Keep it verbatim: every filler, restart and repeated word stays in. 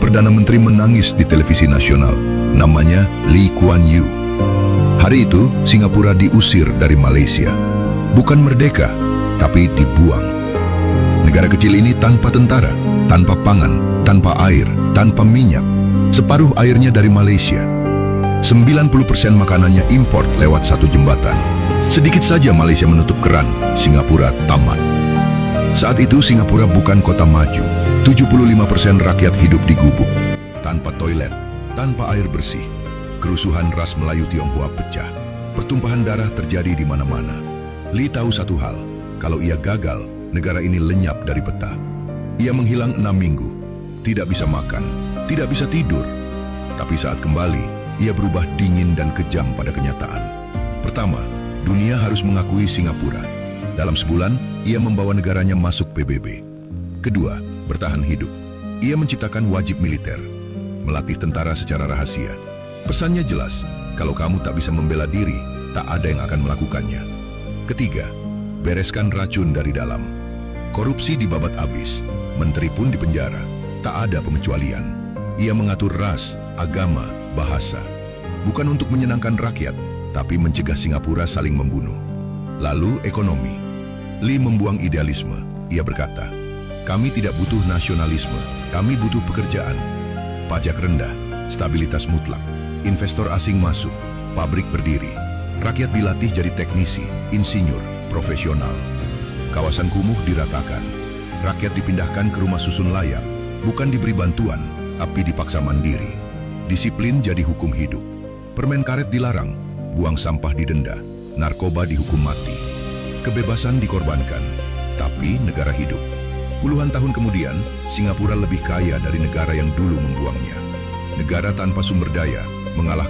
Perdana Menteri menangis di televisi nasional. Namanya Lee Kuan Yew. Hari itu, Singapura diusir dari Malaysia. Bukan merdeka, tapi dibuang. Negara kecil ini tanpa tentara, tanpa pangan, tanpa air, tanpa minyak. Separuh airnya dari Malaysia. sembilan puluh persen makanannya impor lewat satu jembatan. Sedikit saja Malaysia menutup keran, Singapura tamat. Saat itu Singapura bukan kota maju. tujuh puluh lima persen rakyat hidup di gubuk. Tanpa toilet, tanpa air bersih. Kerusuhan ras Melayu Tionghoa pecah. Pertumpahan darah terjadi di mana-mana. Lee tahu satu hal, kalau ia gagal, negara ini lenyap dari peta. Ia menghilang enam minggu. Tidak bisa makan, tidak bisa tidur. Tapi saat kembali, ia berubah dingin dan kejam pada kenyataan. Pertama, dunia harus mengakui Singapura. Dalam sebulan, ia membawa negaranya masuk P B B. Kedua, bertahan hidup. Ia menciptakan wajib militer, melatih tentara secara rahasia. Pesannya jelas, kalau kamu tak bisa membela diri, tak ada yang akan melakukannya. Ketiga, bereskan racun dari dalam. Korupsi dibabat habis, menteri pun dipenjara. Tak ada pengecualian. Ia mengatur ras, agama, bahasa. Bukan untuk menyenangkan rakyat, tapi mencegah Singapura saling membunuh. Lalu ekonomi. Lee membuang idealisme. Ia berkata, kami tidak butuh nasionalisme, kami butuh pekerjaan. Pajak rendah, stabilitas mutlak, investor asing masuk, pabrik berdiri. Rakyat dilatih jadi teknisi, insinyur, profesional. Kawasan kumuh diratakan. Rakyat dipindahkan ke rumah susun layak, bukan diberi bantuan, tapi dipaksa mandiri. Disiplin jadi hukum hidup. Permen karet dilarang, buang sampah didenda, narkoba dihukum mati. Kebebasan dikorbankan, tapi negara hidup. Puluhan tahun kemudian, Singapura lebih kaya dari negara yang dulu membuangnya. Negara tanpa sumber daya, mengalahkan